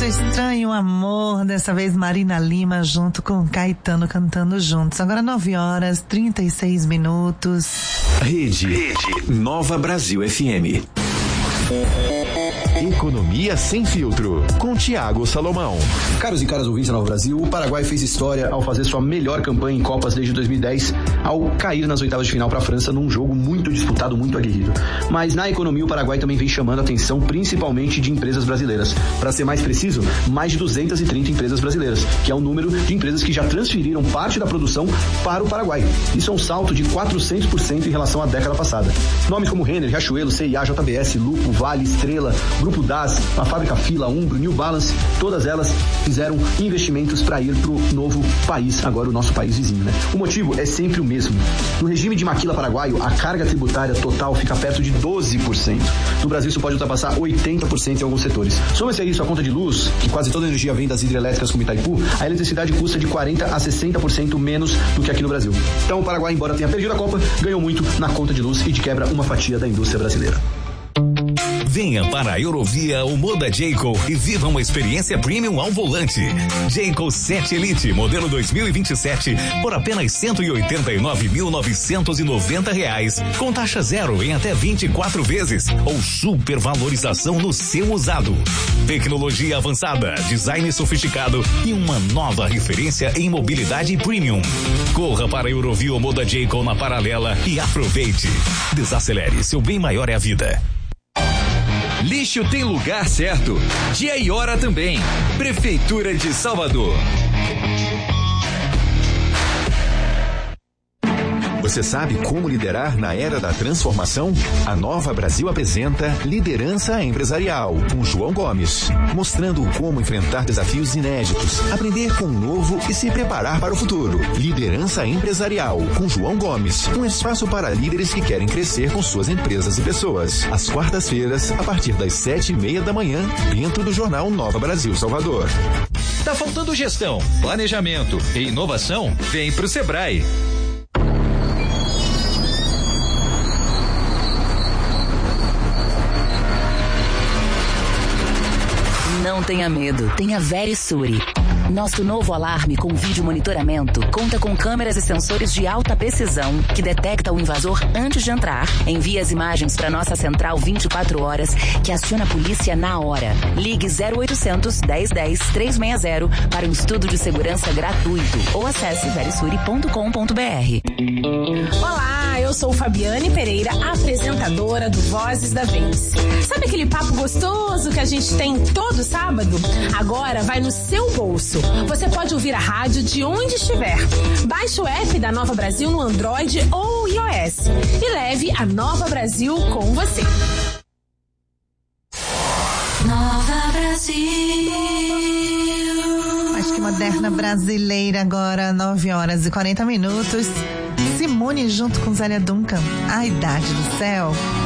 Nosso Estranho Amor, dessa vez Marina Lima junto com Caetano cantando juntos. Agora 9h36. Rede Nova Brasil FM. Economia sem filtro, com Thiago Salomão. Caros e caras ouvintes da Nova Brasil, o Paraguai fez história ao fazer sua melhor campanha em Copas desde 2010, ao cair nas oitavas de final para a França num jogo muito disputado, muito aguerrido. Mas na economia o Paraguai também vem chamando a atenção principalmente de empresas brasileiras. Para ser mais preciso, mais de 230 empresas brasileiras, que é o número de empresas que já transferiram parte da produção para o Paraguai. Isso é um salto de 400% em relação à década passada. Nomes como Renner, Riachuelo, CIA, JBS, Lupo, Vale, Estrela, Grupo DAS, a fábrica Fila, Umbro, New Balance, todas elas fizeram investimentos para ir para o novo país, agora o nosso país vizinho, né? O motivo é sempre o mesmo. No regime de maquila paraguaio, a carga tributária total fica perto de 12%. No Brasil isso pode ultrapassar 80% em alguns setores. Soma-se a isso a conta de luz, que quase toda a energia vem das hidrelétricas como Itaipu, a eletricidade custa de 40% a 60% menos do que aqui no Brasil. Então o Paraguai, embora tenha perdido a Copa, ganhou muito na conta de luz e de quebra uma fatia da indústria brasileira. Venha para a Eurovia ou Moda Jayco e viva uma experiência premium ao volante. Jayco 7 Elite, modelo 2027, por apenas R$189.990, com taxa zero em até 24 vezes, ou supervalorização no seu usado. Tecnologia avançada, design sofisticado e uma nova referência em mobilidade premium. Corra para a Eurovia ou Moda Jayco na Paralela e aproveite. Desacelere, seu bem maior é a vida. Lixo tem lugar certo. Dia e hora também. Prefeitura de Salvador. Você sabe como liderar na era da transformação? A Nova Brasil apresenta Liderança Empresarial, com João Gomes, mostrando como enfrentar desafios inéditos, aprender com o novo e se preparar para o futuro. Liderança Empresarial, com João Gomes, um espaço para líderes que querem crescer com suas empresas e pessoas. Às quartas-feiras, a partir das 7:30 da manhã, dentro do jornal Nova Brasil Salvador. Tá faltando gestão, planejamento e inovação? Vem pro Sebrae. Não tenha medo, tenha Verisure. Nosso novo alarme com vídeo monitoramento conta com câmeras e sensores de alta precisão que detecta o invasor antes de entrar. Envia as imagens para nossa central 24 horas que aciona a polícia na hora. Ligue 0800 1010 360 para um estudo de segurança gratuito ou acesse verisure.com.br. Olá, eu sou Fabiane Pereira, apresentadora do Vozes da Vez. Sabe aquele papo gostoso que a gente tem todo sábado? Agora vai no seu bolso. Você pode ouvir a rádio de onde estiver. Baixe o app da Nova Brasil no Android ou iOS e leve a Nova Brasil com você. Nova Brasil. Acho que moderna brasileira agora, 9h40. Simone junto com Zélia Duncan. A Idade do Céu.